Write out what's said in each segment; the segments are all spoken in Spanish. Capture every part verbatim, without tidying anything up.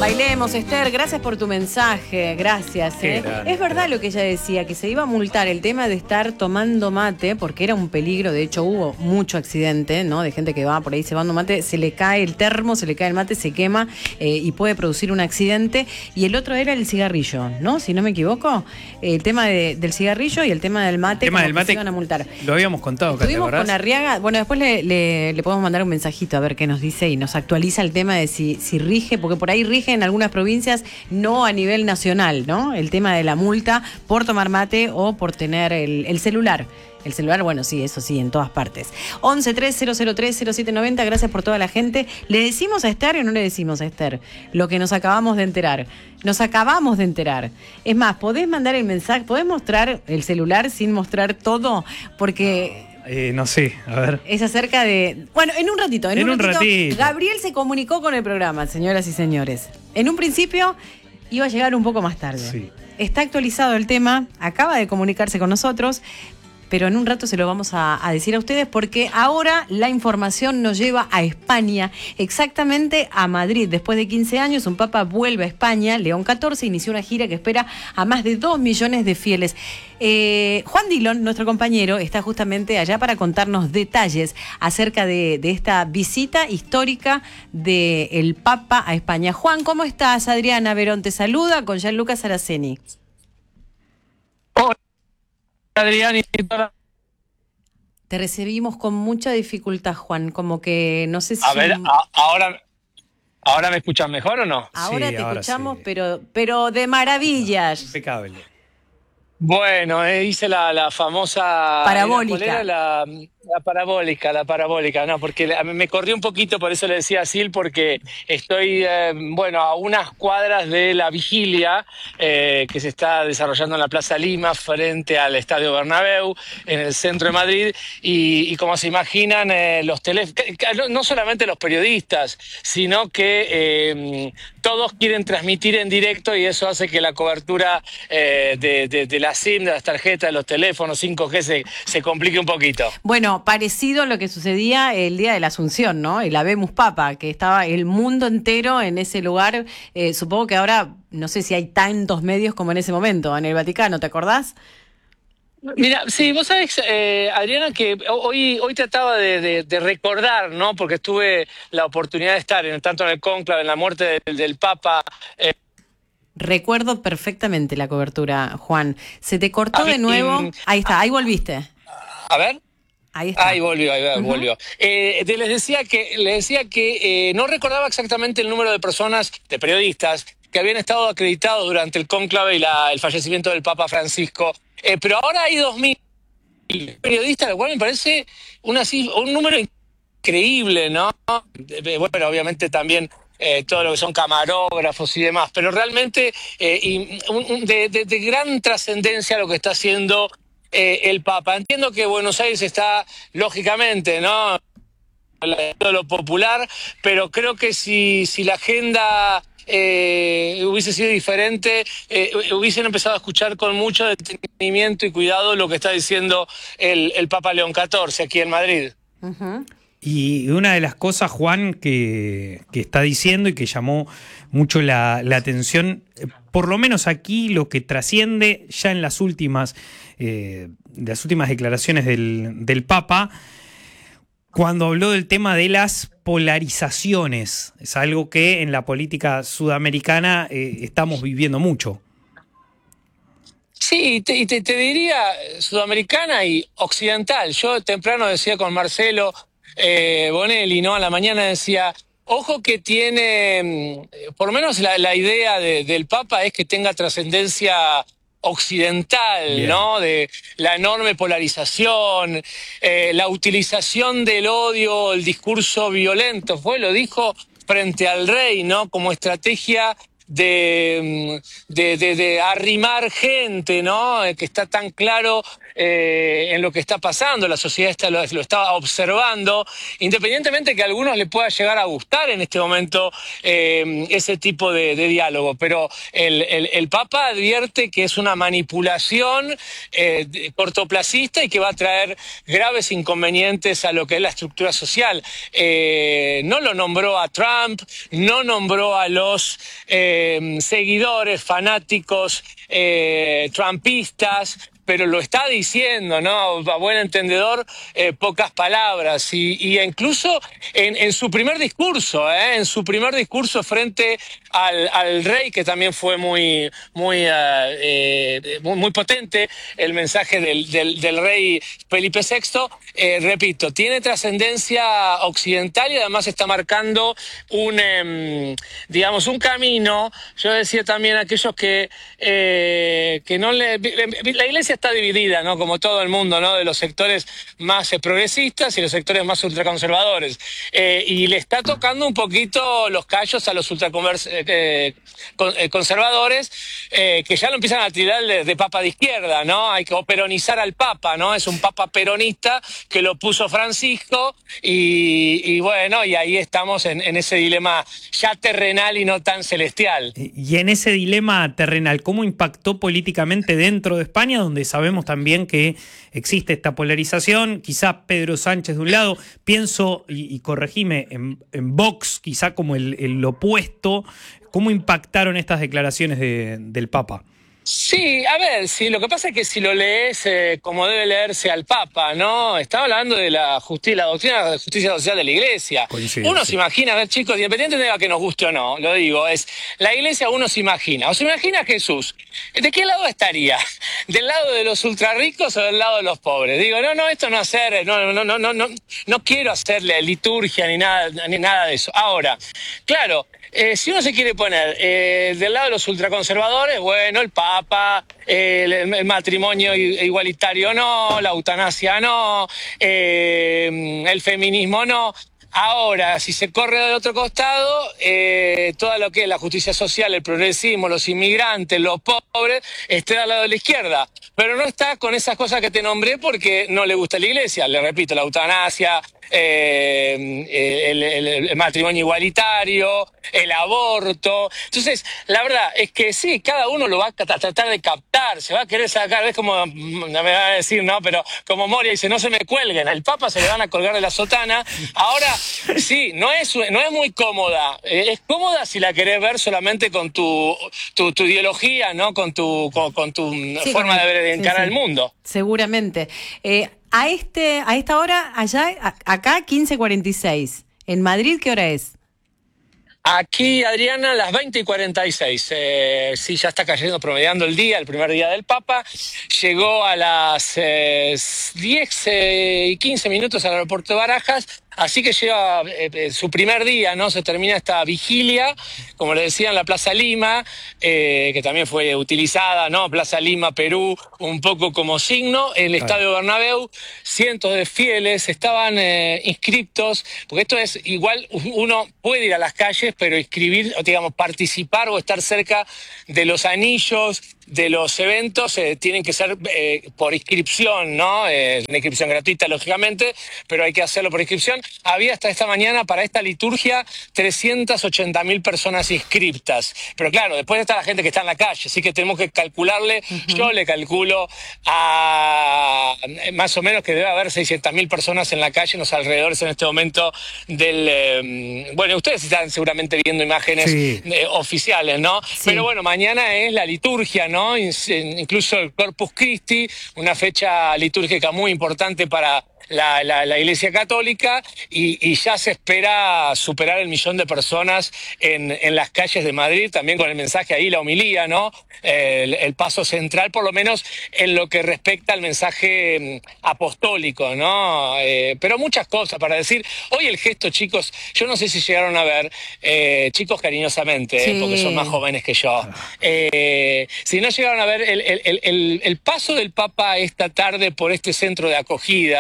Bailemos, Esther, gracias por tu mensaje, gracias. ¿eh? Es verdad lo que ella decía, que se iba a multar el tema de estar tomando mate, porque era un peligro, de hecho hubo mucho accidente, ¿no? De gente que va por ahí cebando mate, se le cae el termo, se le cae el mate, se quema eh, y puede producir un accidente. Y el otro era el cigarrillo, ¿no? Si no me equivoco, el tema de, del cigarrillo y el tema del mate, el tema del mate se iban a multar. Lo habíamos contado, Estuvimos con Arriaga, bueno, después le, le, le podemos mandar un mensajito a ver qué nos dice y nos actualiza el tema de si, si rige, porque por ahí rige en algunas provincias, no a nivel nacional, ¿no? El tema de la multa por tomar mate o por tener el, el celular. El celular, bueno, sí, eso sí, en todas partes. once tres cero cero tres cero siete noventa, gracias por toda la gente. ¿Le decimos a Esther o no le decimos a Esther? Lo que nos acabamos de enterar. Nos acabamos de enterar. Es más, ¿podés mandar el mensaje? ¿Podés mostrar el celular sin mostrar todo? Porque... Eh, no sé, a ver. Es acerca de... Bueno, en un ratito, en, en un, un ratito, ratito. Gabriel se comunicó con el programa, señoras y señores. En un principio iba a llegar un poco más tarde. Sí. Está actualizado el tema, acaba de comunicarse con nosotros, pero en un rato se lo vamos a, a decir a ustedes porque ahora la información nos lleva a España, exactamente a Madrid. Después de quince años, un papa vuelve a España. León catorce inició una gira que espera a más de dos millones de fieles. Eh, Juan Dillon, nuestro compañero, está justamente allá para contarnos detalles acerca de, de esta visita histórica del Papa a España. Juan, ¿cómo estás? Adriana Verón te saluda con Gianluca Saraceni. Hola, Adrián. Te recibimos con mucha dificultad, Juan, como que no sé si... A ver, a, ahora, ¿ahora me escuchan mejor o no? Ahora sí, te ahora escuchamos, sí. pero, pero de maravillas. Impecable. Bueno, eh, hice la, la famosa... Parabólica. ¿Cuál era? La, la parabólica, la parabólica, no, porque la, me corrí un poquito, por eso le decía a Sil, porque estoy, eh, bueno, a unas cuadras de la vigilia eh, que se está desarrollando en la Plaza Lima, frente al Estadio Bernabéu, en el centro de Madrid, y, y como se imaginan, eh, los teléfonos, no solamente los periodistas, sino que eh, todos quieren transmitir en directo y eso hace que la cobertura eh, de, de, de la SIM, de las tarjetas, de los teléfonos cinco G se, se complique un poquito. Bueno, parecido a lo que sucedía el día de la Asunción, ¿no? El Habemus Papa, que estaba el mundo entero en ese lugar. Eh, supongo que ahora, no sé si hay tantos medios como en ese momento, en el Vaticano, ¿te acordás? Mira, sí, vos sabés, eh, Adriana, que hoy, hoy trataba de, de, de recordar, ¿no? Porque tuve la oportunidad de estar en, tanto en el cónclave, en la muerte del, del Papa. Eh, Recuerdo perfectamente la cobertura, Juan. Se te cortó mí, de nuevo. Ahí está, ahí volviste. A ver. Ahí está. Ahí volvió, ahí Uh-huh. volvió. Eh, te- les decía que, les decía que eh, no recordaba exactamente el número de personas, de periodistas, que habían estado acreditados durante el cónclave y la, el fallecimiento del Papa Francisco. Eh, pero ahora hay dos mil periodistas, lo cual me parece una, un número increíble, ¿no? Bueno, obviamente también eh, todo lo que son camarógrafos y demás, pero realmente eh, y un, un, de, de, de gran trascendencia lo que está haciendo eh, el Papa. Entiendo que Buenos Aires está, lógicamente, ¿no?, todo lo popular, pero creo que si, si la agenda eh, hubiese sido diferente, eh, hubiesen empezado a escuchar con mucho detenimiento y cuidado lo que está diciendo el, el Papa León catorce aquí en Madrid. Uh-huh. Y una de las cosas, Juan, que, que está diciendo y que llamó mucho la, la atención, por lo menos aquí lo que trasciende ya en las últimas, eh, de las últimas declaraciones del, del Papa, cuando habló del tema de las polarizaciones. Es algo que en la política sudamericana eh, estamos viviendo mucho. Sí, y te, te, te diría sudamericana y occidental. Yo temprano decía con Marcelo eh, Bonelli, ¿no? A la mañana decía, ojo que tiene, por lo menos la, la idea de, del Papa es que tenga trascendencia occidental, bien, ¿no? De la enorme polarización, eh, la utilización del odio, el discurso violento, fue, lo dijo frente al rey, ¿no? Como estrategia de, de, de, de arrimar gente, ¿no? Que está tan claro eh, en lo que está pasando, la sociedad está, lo, lo está observando, independientemente que a algunos le pueda llegar a gustar en este momento eh, ese tipo de, de diálogo, pero el, el, el Papa advierte que es una manipulación eh, cortoplacista y que va a traer graves inconvenientes a lo que es la estructura social. Eh, no lo nombró a Trump, no nombró a los eh, seguidores fanáticos eh, trumpistas, pero lo está diciendo, ¿no? A buen entendedor, eh, pocas palabras. Y, y incluso en, en su primer discurso, ¿eh? En su primer discurso frente al, al rey, que también fue muy, muy, uh, eh, muy, muy potente, el mensaje del, del, del rey Felipe sexto, eh, repito, tiene trascendencia occidental y además está marcando un, eh, digamos, un camino. Yo decía también a aquellos que, eh, que no le... La iglesia está dividida, ¿no? Como todo el mundo, ¿no? De los sectores más eh, progresistas y los sectores más ultraconservadores. Eh, y le está tocando un poquito los callos a los ultraconservadores, eh, eh, conservadores, eh, que ya lo empiezan a tirar de, de papa de izquierda, ¿no? Hay que o peronizar al papa, ¿no? Es un papa peronista que lo puso Francisco y, y bueno, y ahí estamos en, en ese dilema ya terrenal y no tan celestial. Y en ese dilema terrenal, ¿cómo impactó políticamente dentro de España, donde sabemos también que existe esta polarización? Quizá Pedro Sánchez de un lado, pienso, y, y corregime, en, en Vox, quizá como el, el opuesto. ¿Cómo impactaron estas declaraciones de, del Papa? Sí, a ver, sí, lo que pasa es que si lo lees eh, como debe leerse al Papa, ¿no? Estaba hablando de la justicia, la doctrina de justicia social de la Iglesia. Coincido, uno sí. se imagina, a ver, chicos, independientemente de que nos guste o no, lo digo, es la Iglesia uno se imagina, o se imagina a Jesús. ¿De qué lado estaría? ¿Del lado de los ultrarricos o del lado de los pobres? Digo, no, no, esto no hacer, no, no, no, no, no, no quiero hacerle liturgia ni nada, ni nada de eso. Ahora, claro. Eh, si uno se quiere poner eh, del lado de los ultraconservadores, bueno, el Papa, eh, el, el matrimonio igualitario no, la eutanasia no, eh, el feminismo no. Ahora, si se corre del otro costado, eh, todo lo que es la justicia social, el progresismo, los inmigrantes, los pobres, esté al lado de la izquierda. Pero no está con esas cosas que te nombré porque no le gusta la Iglesia. Le repito, la eutanasia, eh, el, el, el matrimonio igualitario, el aborto. Entonces, la verdad es que sí, cada uno lo va a tratar de captar, se va a querer sacar, es como, no me va a decir, no, pero como Moria dice, no se me cuelguen, al Papa se le van a colgar de la sotana. Ahora, sí, no es, no es muy cómoda, es cómoda si la querés ver solamente con tu, tu, tu ideología, ¿no? Con tu, con, con tu sí, forma con, de ver, de encarar sí, sí. el mundo. Seguramente. Eh, a, este, a esta hora, allá, a, acá, quince cuarenta y seis. ¿En Madrid qué hora es? Aquí, Adriana, las veinte y cuarenta y seis. Eh, sí, ya está cayendo, promediando el día, el primer día del Papa. Llegó a las eh, diez y quince minutos al aeropuerto de Barajas. Así que lleva eh, su primer día, ¿no? Se termina esta vigilia, como le decía, en la Plaza Lima, eh, que también fue utilizada, ¿no? Plaza Lima, Perú, un poco como signo. El claro. Estadio Bernabéu, cientos de fieles estaban eh, inscriptos, porque esto es igual, uno puede ir a las calles, pero inscribir, o digamos, participar o estar cerca de los anillos, de los eventos, eh, tienen que ser eh, por inscripción, ¿no? Eh, una inscripción gratuita, lógicamente, pero hay que hacerlo por inscripción. Había hasta esta mañana para esta liturgia trescientas ochenta mil personas inscriptas. Pero claro, después está la gente que está en la calle, así que tenemos que calcularle, uh-huh. Yo le calculo a más o menos que debe haber seiscientas mil personas en la calle, en los alrededores en este momento del... Eh, bueno, ustedes están seguramente viendo imágenes sí. eh, oficiales, ¿no? Sí. Pero bueno, mañana es la liturgia, ¿no? Incluso el Corpus Christi, una fecha litúrgica muy importante para la, la, la Iglesia Católica, y, y ya se espera superar el millón de personas en, en las calles de Madrid, también con el mensaje ahí, la homilía, ¿no? El, el paso central, por lo menos en lo que respecta al mensaje apostólico, ¿no? Eh, pero muchas cosas para decir. Hoy el gesto, chicos, yo no sé si llegaron a ver, eh, chicos cariñosamente, sí. eh, porque son más jóvenes que yo. Eh, si no llegaron a ver el, el, el, el paso del Papa esta tarde por este centro de acogida,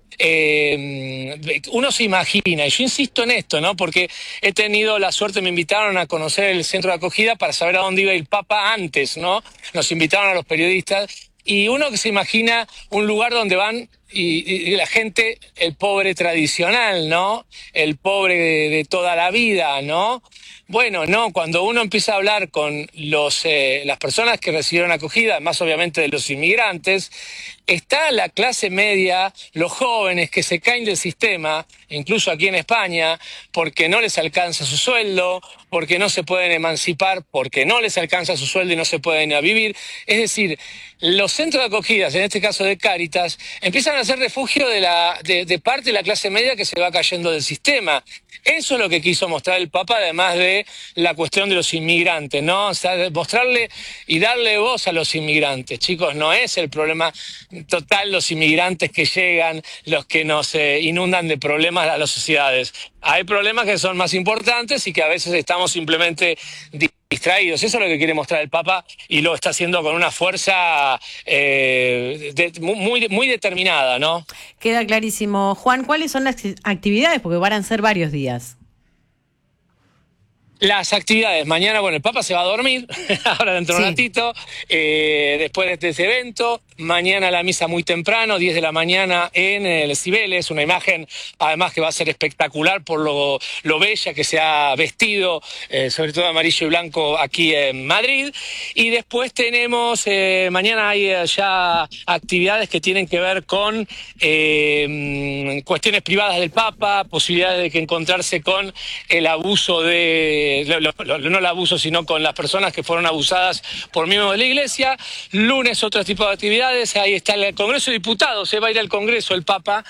eh, uno se imagina, y yo insisto en esto, ¿no? Porque he tenido la suerte, me invitaron a conocer el centro de acogida para saber a dónde iba el Papa antes, ¿no? Nos invitaron a los periodistas, y uno que se imagina un lugar donde van y, y la gente, el pobre tradicional, ¿no? El pobre de, de toda la vida, ¿no? Bueno, no, cuando uno empieza a hablar con los, eh, las personas que recibieron acogida, más obviamente de los inmigrantes, está la clase media, los jóvenes que se caen del sistema, incluso aquí en España, porque no les alcanza su sueldo, porque no se pueden emancipar, porque no les alcanza su sueldo y no se pueden ir a vivir. Es decir, los centros de acogidas, en este caso de Cáritas, empiezan a ser refugio de, la, de, de parte de la clase media que se va cayendo del sistema. Eso es lo que quiso mostrar el Papa, además de la cuestión de los inmigrantes, ¿no? O sea, mostrarle y darle voz a los inmigrantes. Chicos, no es el problema total los inmigrantes que llegan, los que nos eh, inundan de problemas a las sociedades. Hay problemas que son más importantes y que a veces estamos simplemente distraídos. Eso es lo que quiere mostrar el Papa y lo está haciendo con una fuerza eh, de, muy, muy determinada, ¿no? Queda clarísimo. Juan, ¿cuáles son las actividades? Porque van a ser varios días. Las actividades, mañana, bueno, el Papa se va a dormir, ahora dentro de Sí. un ratito, eh, después de este evento, mañana la misa muy temprano, diez de la mañana en el Cibeles, una imagen además que va a ser espectacular por lo, lo bella que se ha vestido, eh, sobre todo amarillo y blanco aquí en Madrid, y después tenemos, eh, mañana hay eh, ya actividades que tienen que ver con eh, cuestiones privadas del Papa, posibilidades de que encontrarse con el abuso de Lo, lo, lo, no el abuso, sino con las personas que fueron abusadas por miembros de la Iglesia. Lunes otro tipo de actividades, ahí está el Congreso de Diputados, se va a ir al Congreso el Papa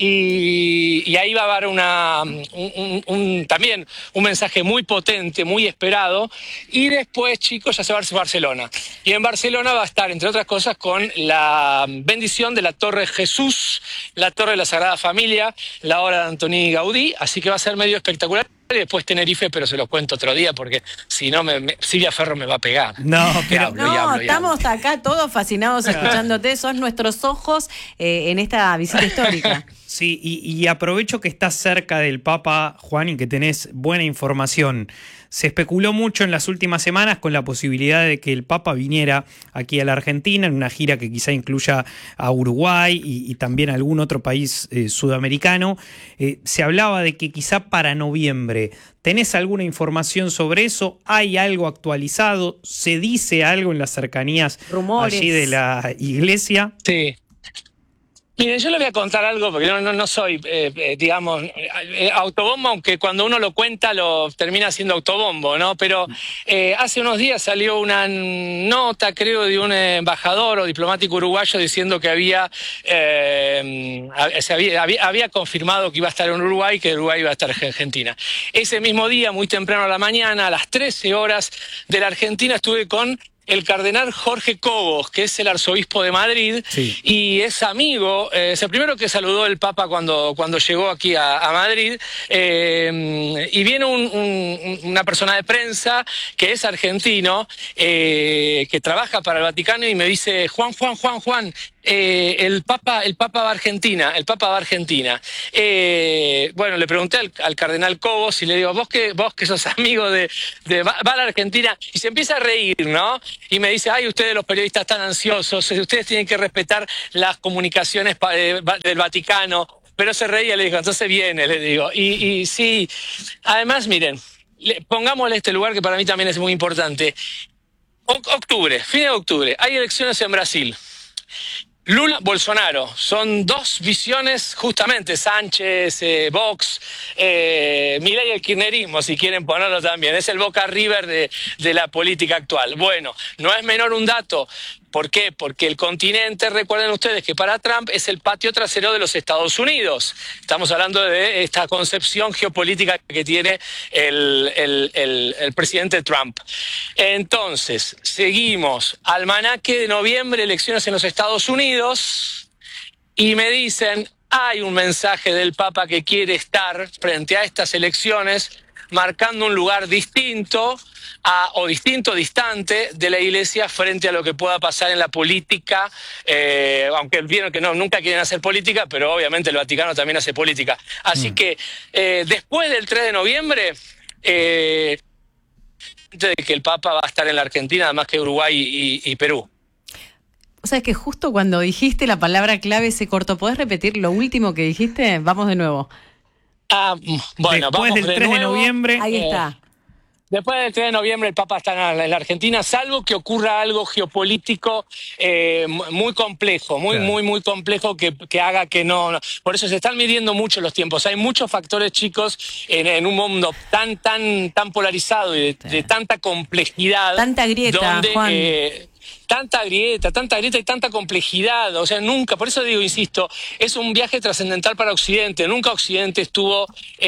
y, y ahí va a haber una, un, un, un, también un mensaje muy potente, muy esperado. Y después, chicos, ya se va a Barcelona. Y en Barcelona va a estar, entre otras cosas, con la bendición de la Torre Jesús, la Torre de la Sagrada Familia, la obra de Antoni Gaudí, así que va a ser medio espectacular. Y después Tenerife, pero se lo cuento otro día porque si no, me, me, Silvia Ferro me va a pegar. No, pero... hablo, No, y hablo, y estamos hablo. acá todos fascinados escuchándote. Sos nuestros ojos eh, en esta visita histórica. Sí, y, y aprovecho que estás cerca del Papa, Juan, y que tenés buena información. Se especuló mucho en las últimas semanas con la posibilidad de que el Papa viniera aquí a la Argentina en una gira que quizá incluya a Uruguay y, y también a algún otro país eh, sudamericano. Eh, se hablaba de que quizá para noviembre. ¿Tenés alguna información sobre eso? ¿Hay algo actualizado? ¿Se dice algo en las cercanías Rumores. allí de la iglesia? Sí. Miren, yo les voy a contar algo, porque no, no, no soy, eh, eh, digamos, eh, autobombo, aunque cuando uno lo cuenta lo termina siendo autobombo, ¿no? Pero eh, hace unos días salió una nota, creo, de un embajador o diplomático uruguayo diciendo que había, eh, se había, había, había confirmado que iba a estar en Uruguay, que Uruguay iba a estar en Argentina. Ese mismo día, muy temprano a la mañana, a las trece horas de la Argentina, estuve con el cardenal Jorge Cobos, que es el arzobispo de Madrid, sí. y es amigo, eh, es el primero que saludó el Papa cuando, cuando llegó aquí a, a Madrid, eh, y viene un, un, una persona de prensa que es argentino, eh, que trabaja para el Vaticano y me dice, Juan, Juan, Juan, Juan, Eh, el Papa, el Papa va a Argentina, el Papa va a Argentina. Eh, bueno, le pregunté al, al cardenal Cobos y le digo, vos que, vos que sos amigo de, de va, va a la Argentina, y se empieza a reír, ¿no? Y me dice, ay, ustedes los periodistas están ansiosos, ustedes tienen que respetar las comunicaciones pa, eh, del Vaticano. Pero se reía, le digo, entonces viene, le digo. Y, y sí, además, miren, le, pongámosle este lugar que para mí también es muy importante. O, octubre, fin de octubre, hay elecciones en Brasil. Lula, Bolsonaro, son dos visiones justamente, Sánchez, eh, Vox, eh, Milei y el kirchnerismo, si quieren ponerlo también, es el Boca River de, de la política actual. Bueno, no es menor un dato. ¿Por qué? Porque el continente, recuerden ustedes que para Trump es el patio trasero de los Estados Unidos. Estamos hablando de esta concepción geopolítica que tiene el, el, el, el presidente Trump. Entonces, seguimos. Almanaque de noviembre, elecciones en los Estados Unidos, y me dicen, hay un mensaje del Papa que quiere estar frente a estas elecciones, marcando un lugar distinto, a, o distinto, distante de la Iglesia frente a lo que pueda pasar en la política, eh, aunque vieron que no, nunca quieren hacer política, pero obviamente el Vaticano también hace política. Así mm. que eh, después del tres de noviembre, eh, de que el Papa va a estar en la Argentina, además que Uruguay y, y Perú. O sea, es que justo cuando dijiste la palabra clave se cortó. ¿Podés repetir lo último que dijiste? Vamos de nuevo. Ah, bueno, después vamos del de tres de nuevo. noviembre. Ahí Eh, está. Después del tres de noviembre el Papa está en la Argentina, salvo que ocurra algo geopolítico eh, muy complejo, muy, claro. muy, muy complejo que, que haga que no, no. Por eso se están midiendo mucho los tiempos. Hay muchos factores, chicos, en, en un mundo tan, tan, tan polarizado y de, sí. de tanta complejidad. Tanta grieta, donde, Juan. Eh, Tanta grieta, tanta grieta y tanta complejidad, o sea, nunca, por eso digo, insisto, es un viaje trascendental para Occidente, nunca Occidente estuvo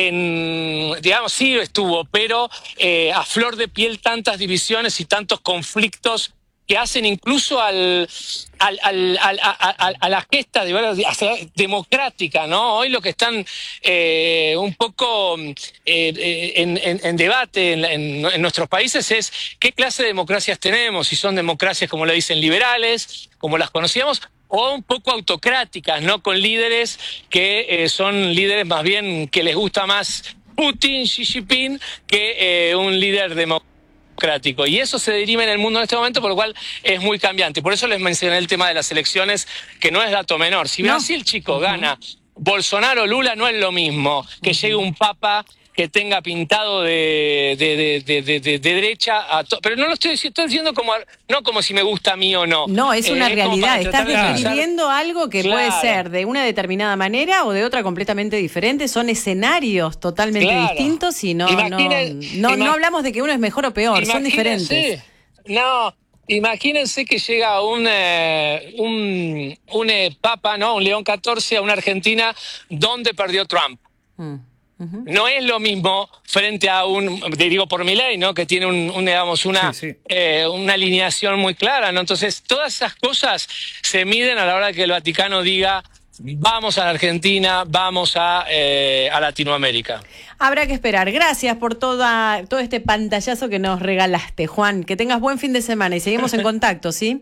en, digamos, sí estuvo, pero eh, a flor de piel tantas divisiones y tantos conflictos que hacen incluso al, al, al, al, a, a la gesta de, democrática, ¿no? Hoy lo que están eh, un poco eh, en, en, en debate en, en, en nuestros países es qué clase de democracias tenemos, si son democracias, como le dicen, liberales, como las conocíamos, o un poco autocráticas, ¿no? Con líderes que eh, son líderes más bien que les gusta más Putin, Xi Jinping, que eh, un líder democrático. Y eso se deriva en el mundo en este momento, por lo cual es muy cambiante. Por eso les mencioné el tema de las elecciones, que no es dato menor. Si Brasil, no. chico, gana, Bolsonaro, Lula, no es lo mismo que uh-huh. llegue un papa que tenga pintado de, de, de, de, de, de, de derecha, a to- pero no lo estoy diciendo, estoy diciendo como, no como si me gusta a mí o no. No, es una eh, realidad, estás describiendo de algo que claro. puede ser de una determinada manera o de otra completamente diferente, son escenarios totalmente claro. distintos y no, Imaginen, no, no, imag- no hablamos de que uno es mejor o peor, son diferentes. No, imagínense que llega un, eh, un, un eh, papa, ¿no? Un León catorce a una Argentina donde perdió Trump. Mm. Uh-huh. No es lo mismo frente a un, te digo por Milei, ¿no? Que tiene un, un digamos una, sí, sí. Eh, una alineación muy clara, ¿no? Entonces todas esas cosas se miden a la hora de que el Vaticano diga vamos a la Argentina, vamos a, eh, a Latinoamérica. Habrá que esperar. Gracias por toda, todo este pantallazo que nos regalaste, Juan. Que tengas buen fin de semana y seguimos en contacto, ¿sí?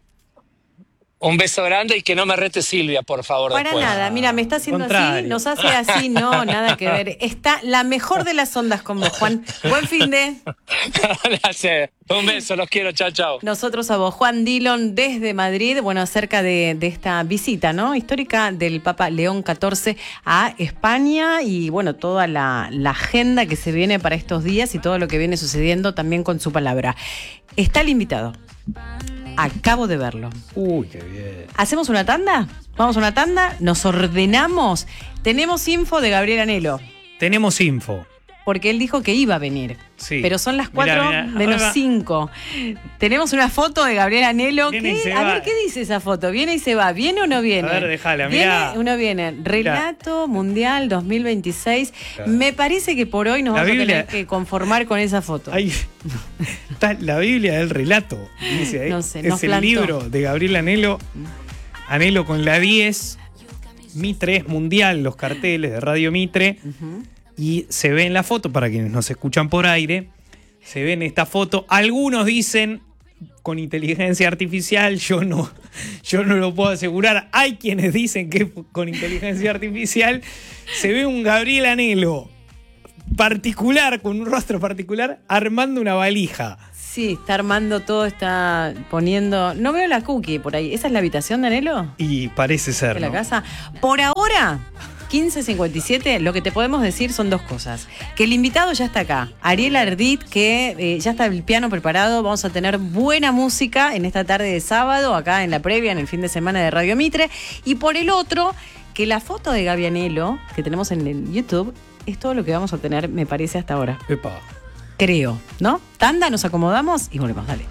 Un beso grande y que no me rete Silvia, por favor. Para después. nada, mira, me está haciendo Contrario. así, nos hace así, no, nada que ver. Está la mejor de las ondas con vos, Juan. Buen fin de. Gracias. Un beso, los quiero, chao, chao. Nosotros a vos, Juan Dillon, desde Madrid, bueno, acerca de, de esta visita, ¿no? Histórica del Papa León catorce a España y, bueno, toda la, la agenda que se viene para estos días y todo lo que viene sucediendo también con su palabra. Está el invitado. Acabo de verlo. Uy, qué bien. ¿Hacemos una tanda? Vamos a una tanda, nos ordenamos. Tenemos info de Gabriel Anhelo. Tenemos info. Porque él dijo que iba a venir. Sí. Pero son las cuatro mirá, mirá. menos cinco. Tenemos una foto de Gabriel Anhelo. Que, a ver, ¿qué dice esa foto? ¿Viene y se va? ¿Viene o no viene? A ver, déjala, ¿Viene? mirá. Uno viene. Relato mirá. Mundial dos mil veintiséis. Claro. Me parece que por hoy nos la vamos Biblia. a tener que conformar con esa foto. Ahí está la Biblia del relato. Dice ahí. No sé, es nos el plantó. libro de Gabriel Anhelo. Anhelo con la diez. Mitre es mundial, los carteles de Radio Mitre. Uh-huh. Y se ve en la foto, para quienes nos escuchan por aire, se ve en esta foto. Algunos dicen con inteligencia artificial, yo no, yo no lo puedo asegurar. Hay quienes dicen que con inteligencia artificial se ve un Gabriel Anhelo particular, con un rostro particular, armando una valija. Sí, está armando todo, está poniendo... No veo la cookie por ahí. ¿Esa es la habitación de Anhelo? Y parece ser, ¿De ¿no? la casa? Por ahora... quince cincuenta y siete, lo que te podemos decir son dos cosas. Que el invitado ya está acá, Ariel Ardit, que eh, ya está el piano preparado. Vamos a tener buena música en esta tarde de sábado, acá en la previa, en el fin de semana de Radio Mitre. Y por el otro, que la foto de Gaby Anhelo, que tenemos en el YouTube, es todo lo que vamos a tener, me parece, hasta ahora. Epa. Creo, ¿no? Tanda, nos acomodamos y volvemos, dale.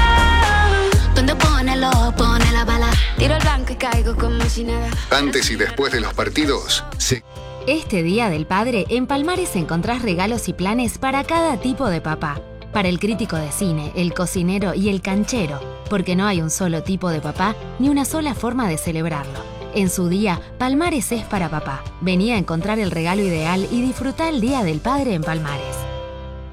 Donde pone lo pone la bala. Tiro el blanco y caigo como si nada. Antes y después de los partidos, se... Este Día del Padre, en Palmares encontrás regalos y planes para cada tipo de papá. Para el crítico de cine, el cocinero y el canchero. Porque no hay un solo tipo de papá, ni una sola forma de celebrarlo. En su día, Palmares es para papá. Vení a encontrar el regalo ideal y disfrutá el Día del Padre en Palmares.